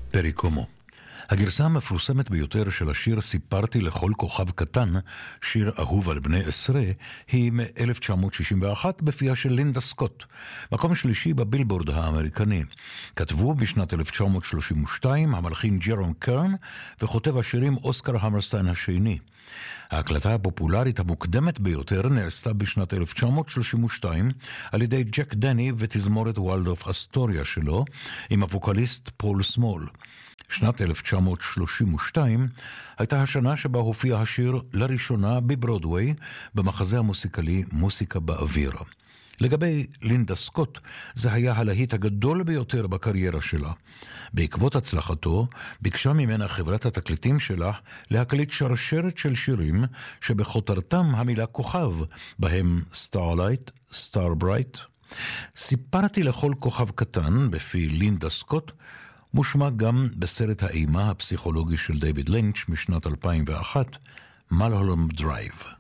פריקומו. הגרסה המפורסמת ביותר של השיר "סיפרתי לכל כוכב קטן", שיר אהוב על בני עשרה, היא מ-1961 בפיה של לינדה סקוט, מקום שלישי בבילבורד האמריקני. כתבו בשנת 1932 המלחין ג'רום קרן וכותב השירים אוסקר המרסטיין השני. ההקלטה הפופולרית המוקדמת ביותר נעשתה בשנת 1932 על ידי ג'ק דני ותזמורת וולדורף אסטוריה שלו עם הווקליסט פול סמול. שנת 1932 הייתה השנה שבה הופיע השיר לראשונה בברודווי במחזה המוסיקלי מוסיקה באוויר. לגבי לינדה סקוט, זה היה הלהיט הגדול ביותר בקריירה שלה. בעקבות הצלחתו, ביקשה ממנה חברת התקליטים שלה להקליט שרשרת של שירים שבחותרתם המילה כוכב, בהם סטארלייט, סטארברייט. סיפרתי לכל כוכב קטן בפי לינדה סקוט, מושמע גם בסרט האימה הפסיכולוגי של דיוויד לינץ' משנת 2001, מלהולם דרייב.